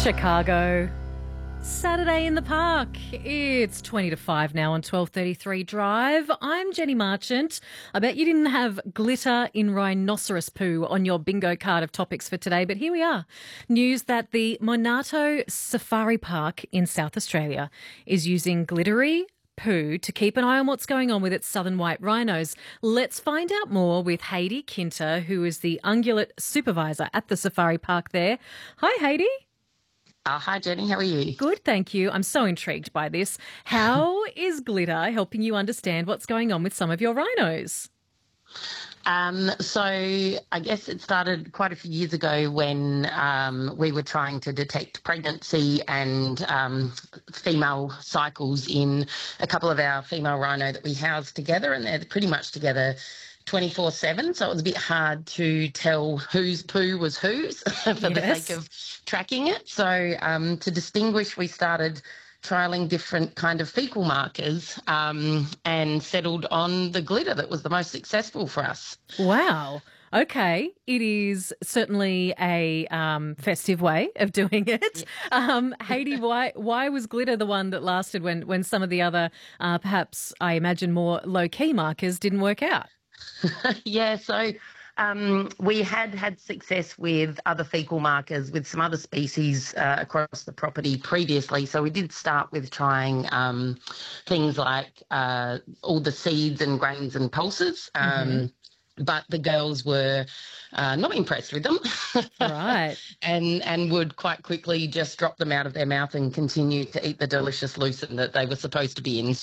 Chicago. Saturday in the park. It's 20 to 5 now on 12:33 Drive. I'm Jenny Marchant. I bet you didn't have glitter in rhinoceros poo on your bingo card of topics for today, but here we are. News that the Monarto Safari Park in South Australia is using glittery poo to keep an eye on what's going on with its southern white rhinos. Let's find out more with Heidi Kinter, who is the ungulate supervisor at the safari park there. Hi, Heidi. Hi, Jenny. How are you? Good, thank you. I'm so intrigued by this. How is glitter helping you understand what's going on with some of your rhinos? So I guess it started quite a few years ago when we were trying to detect pregnancy and female cycles in a couple of our female rhino that we house together, and they're pretty much together 24/7, so it was a bit hard to tell whose poo was whose for the sake of tracking it. So to distinguish, we started trialling different kind of fecal markers and settled on the glitter that was the most successful for us. Wow. Okay, it is certainly a festive way of doing it. Haiti, why was glitter the one that lasted when some of the other, perhaps I imagine more low-key markers didn't work out? Yeah, so we had success with other fecal markers with some other species across the property previously. So we did start with trying things like all the seeds and grains and pulses. But the girls were not impressed with them. Right. and would quite quickly just drop them out of their mouth and continue to eat the delicious lucerne that they were supposed to be in.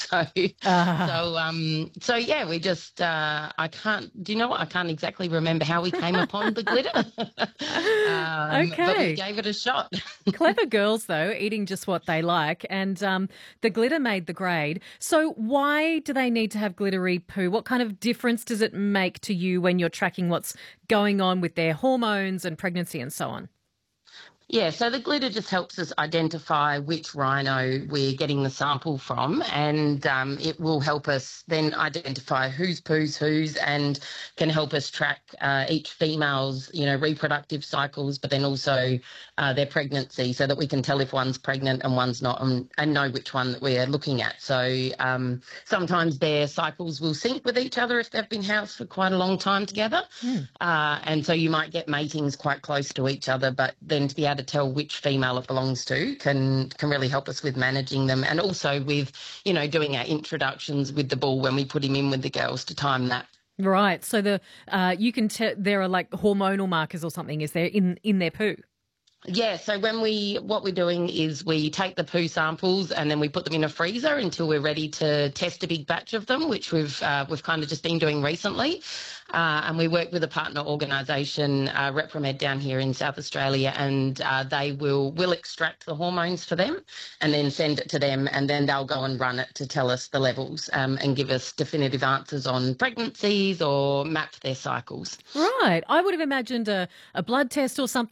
So yeah, we just I can't. Do you know what? I can't exactly remember how we came upon the glitter. Okay. But we gave it a shot. Clever girls, though, eating just what they like, and the glitter made the grade. So why do they need to have glittery poo? What kind of difference does it make to you when you're tracking what's going on with their hormones and pregnancy and so on? Yeah, so the glitter just helps us identify which rhino we're getting the sample from, and it will help us then identify whose poo's whose, and can help us track each female's, reproductive cycles, but then also their pregnancy, so that we can tell if one's pregnant and one's not, and know which one that we're looking at. So sometimes their cycles will sync with each other if they've been housed for quite a long time together, and so you might get matings quite close to each other, but then to be able to tell which female it belongs to can really help us with managing them, and also with doing our introductions with the bull when we put him in with the girls to time that. Right. So you can tell there are like hormonal markers or something, is there, in their poo? Yeah, so what we're doing is we take the poo samples and then we put them in a freezer until we're ready to test a big batch of them, which we've kind of just been doing recently. And we work with a partner organisation, Repromed down here in South Australia, and they will extract the hormones for them and then send it to them, and then they'll go and run it to tell us the levels and give us definitive answers on pregnancies or map their cycles. Right. I would have imagined a blood test or something